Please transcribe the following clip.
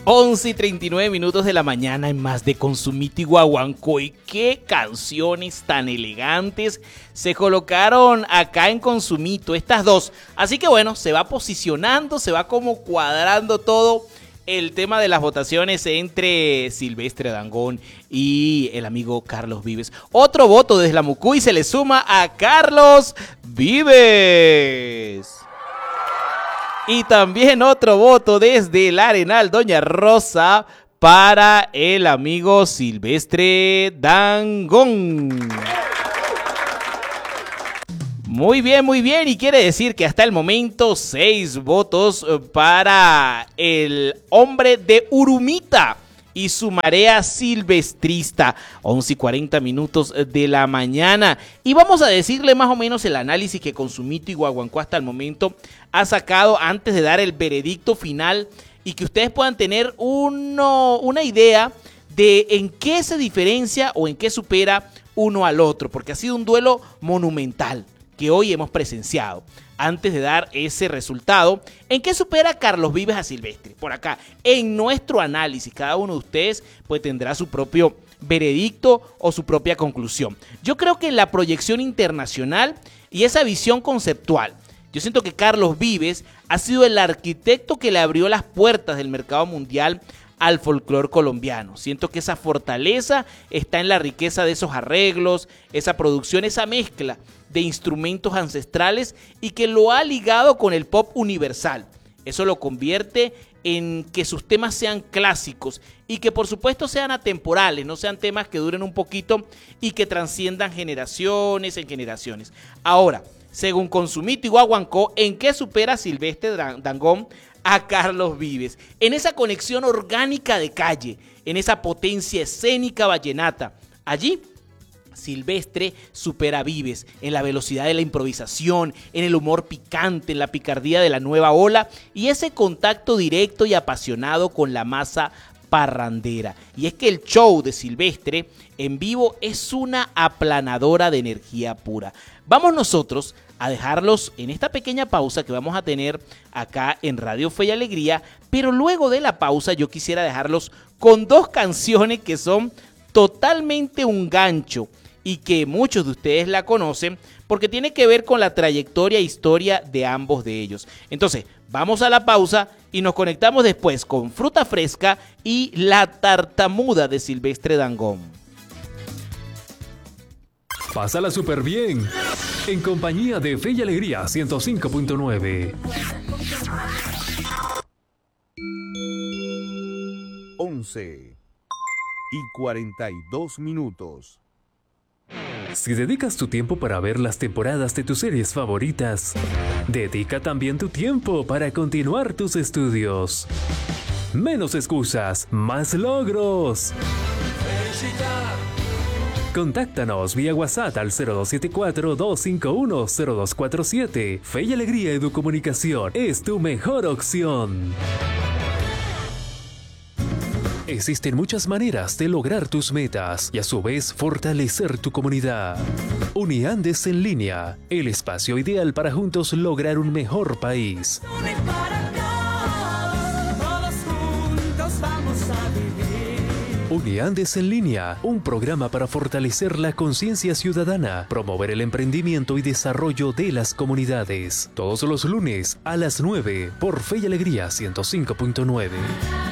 11:39 de la mañana en Más de Consumito y Guaguancó. Y qué canciones tan elegantes se colocaron acá en Consumito, estas dos. Así que bueno, se va posicionando, se va como cuadrando todo el tema de las votaciones entre Silvestre Dangond y el amigo Carlos Vives. Otro voto desde la Mucuy se le suma a Carlos Vives. Y también otro voto desde el Arenal Doña Rosa para el amigo Silvestre Dangond. Muy bien, y quiere decir que hasta el momento 6 votos para el hombre de Urumita y su marea silvestrista. 11:40 de la mañana. Y vamos a decirle más o menos el análisis que Consumito y Guaguancó hasta el momento ha sacado antes de dar el veredicto final y que ustedes puedan tener una idea de en qué se diferencia o en qué supera uno al otro, porque ha sido un duelo monumental que hoy hemos presenciado. Antes de dar ese resultado, ¿en qué supera Carlos Vives a Silvestre? Por acá, en nuestro análisis, cada uno de ustedes pues tendrá su propio veredicto o su propia conclusión. Yo creo que en la proyección internacional y esa visión conceptual, yo siento que Carlos Vives ha sido el arquitecto que le abrió las puertas del mercado mundial al folclore colombiano. Siento que esa fortaleza está en la riqueza de esos arreglos, esa producción, esa mezcla de instrumentos ancestrales y que lo ha ligado con el pop universal. Eso lo convierte en que sus temas sean clásicos y que por supuesto sean atemporales, no sean temas que duren un poquito y que trasciendan generaciones en generaciones. Ahora, según Consumito y Guaguancó, ¿en qué supera Silvestre Dangond a Carlos Vives? En esa conexión orgánica de calle, en esa potencia escénica vallenata. Allí Silvestre supera a Vives en la velocidad de la improvisación, en el humor picante, en la picardía de la nueva ola y ese contacto directo y apasionado con la masa parrandera. Y es que el show de Silvestre en vivo es una aplanadora de energía pura. Vamos nosotros a dejarlos en esta pequeña pausa que vamos a tener acá en Radio Fe y Alegría, pero luego de la pausa yo quisiera dejarlos con dos canciones que son totalmente un gancho y que muchos de ustedes la conocen porque tiene que ver con la trayectoria e historia de ambos de ellos. Entonces, vamos a la pausa y nos conectamos después con Fruta Fresca y La Tartamuda de Silvestre Dangond. Pásala súper bien en compañía de Fe y Alegría 105.9. 11:42. Si dedicas tu tiempo para ver las temporadas de tus series favoritas, dedica también tu tiempo para continuar tus estudios. Menos excusas, más logros. Contáctanos vía WhatsApp al 0274-251-0247. Fe y Alegría Educomunicación es tu mejor opción. Existen muchas maneras de lograr tus metas y a su vez fortalecer tu comunidad. Uniandes en línea, el espacio ideal para juntos lograr un mejor país. Uniandes en línea, un programa para fortalecer la conciencia ciudadana, promover el emprendimiento y desarrollo de las comunidades. Todos los lunes a las 9 por Fe y Alegría 105.9.